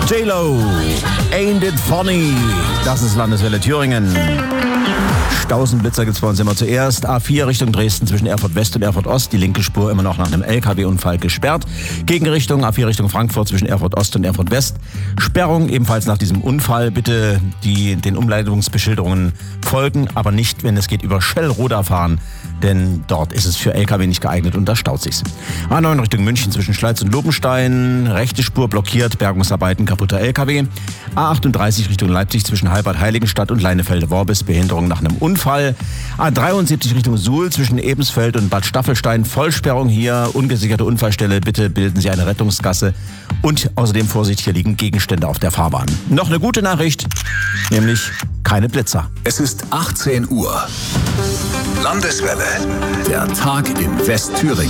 J-Lo, Ain't It Funny? Das ist Landeswelle Thüringen. Stausenblitzer gibt's bei uns immer zuerst. A4 Richtung Dresden zwischen Erfurt West und Erfurt Ost. Die linke Spur immer noch nach einem LKW-Unfall gesperrt. Gegenrichtung A4 Richtung Frankfurt zwischen Erfurt Ost und Erfurt West. Sperrung ebenfalls nach diesem Unfall. Bitte den Umleitungsbeschilderungen folgen, aber nicht, wenn es geht, über Schellroda fahren. Denn dort ist es für LKW nicht geeignet und da staut sich's. A9 Richtung München zwischen Schleiz und Lobenstein. Rechte Spur blockiert, Bergungsarbeiten, kaputter LKW. A38 Richtung Leipzig zwischen Halbert-Heiligenstadt und Leinefelde-Worbis. Behinderung nach einem Unfall. A73 Richtung Suhl zwischen Ebensfeld und Bad Staffelstein. Vollsperrung hier, ungesicherte Unfallstelle. Bitte bilden Sie eine Rettungsgasse. Und außerdem Vorsicht, hier liegen Gegenstände auf der Fahrbahn. Noch eine gute Nachricht, nämlich keine Blitzer. Es ist 18 Uhr. Landeswelle. Der Tag in Westthüringen.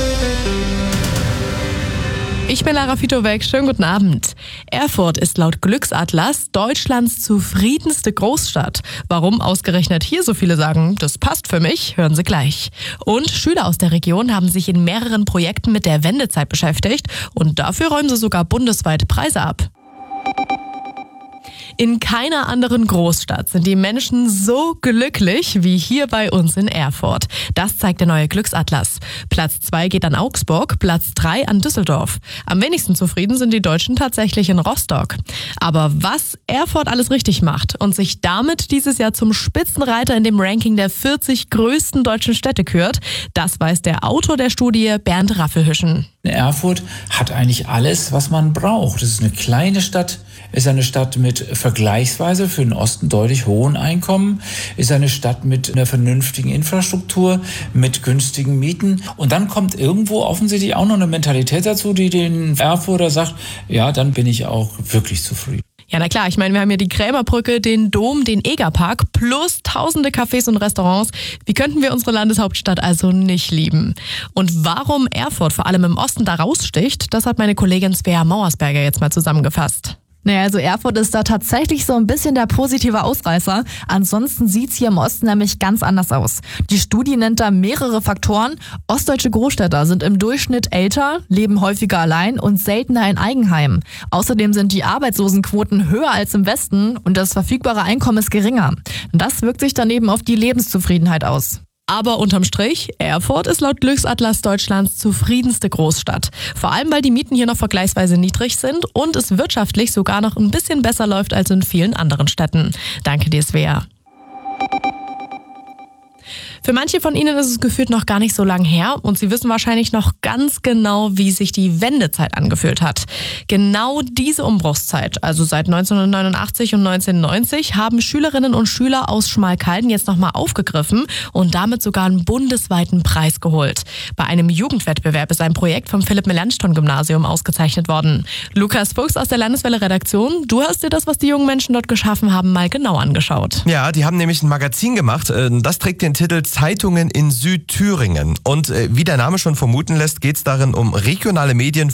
Ich bin Lara Fitowek, schönen guten Abend. Erfurt ist laut Glücksatlas Deutschlands zufriedenste Großstadt. Warum ausgerechnet hier so viele sagen, das passt für mich, hören Sie gleich. Und Schüler aus der Region haben sich in mehreren Projekten mit der Wendezeit beschäftigt und dafür räumen sie sogar bundesweit Preise ab. In keiner anderen Großstadt sind die Menschen so glücklich wie hier bei uns in Erfurt. Das zeigt der neue Glücksatlas. Platz 2 geht an Augsburg, Platz 3 an Düsseldorf. Am wenigsten zufrieden sind die Deutschen tatsächlich in Rostock. Aber was Erfurt alles richtig macht und sich damit dieses Jahr zum Spitzenreiter in dem Ranking der 40 größten deutschen Städte kürt, das weiß der Autor der Studie Bernd Raffelhüschen. Erfurt hat eigentlich alles, was man braucht. Es ist eine kleine Stadt, ist eine Stadt mit vergleichsweise für den Osten deutlich hohen Einkommen, ist eine Stadt mit einer vernünftigen Infrastruktur, mit günstigen Mieten. Und dann kommt irgendwo offensichtlich auch noch eine Mentalität dazu, die den Erfurter sagt, ja, dann bin ich auch wirklich zufrieden. Ja, na klar, ich meine, wir haben hier die Krämerbrücke, den Dom, den Egerpark plus tausende Cafés und Restaurants. Wie könnten wir unsere Landeshauptstadt also nicht lieben? Und warum Erfurt vor allem im Osten da raussticht, das hat meine Kollegin Svea Mauersberger jetzt mal zusammengefasst. Naja, also Erfurt ist da tatsächlich so ein bisschen der positive Ausreißer. Ansonsten sieht's hier im Osten nämlich ganz anders aus. Die Studie nennt da mehrere Faktoren. Ostdeutsche Großstädter sind im Durchschnitt älter, leben häufiger allein und seltener in Eigenheimen. Außerdem sind die Arbeitslosenquoten höher als im Westen und das verfügbare Einkommen ist geringer. Das wirkt sich dann eben auf die Lebenszufriedenheit aus. Aber unterm Strich, Erfurt ist laut Glücksatlas Deutschlands zufriedenste Großstadt. Vor allem, weil die Mieten hier noch vergleichsweise niedrig sind und es wirtschaftlich sogar noch ein bisschen besser läuft als in vielen anderen Städten. Danke dir, Svea. Für manche von Ihnen ist es gefühlt noch gar nicht so lang her und Sie wissen wahrscheinlich noch ganz genau, wie sich die Wendezeit angefühlt hat. Genau diese Umbruchszeit, also seit 1989 und 1990, haben Schülerinnen und Schüler aus Schmalkalden jetzt nochmal aufgegriffen und damit sogar einen bundesweiten Preis geholt. Bei einem Jugendwettbewerb ist ein Projekt vom Philipp-Melanchthon-Gymnasium ausgezeichnet worden. Lukas Fuchs aus der Landeswelle-Redaktion, du hast dir das, was die jungen Menschen dort geschaffen haben, mal genau angeschaut. Ja, die haben nämlich ein Magazin gemacht, das trägt den Titel Zeitungen in Südthüringen. Und wie der Name schon vermuten lässt, geht es darin um regionale Medien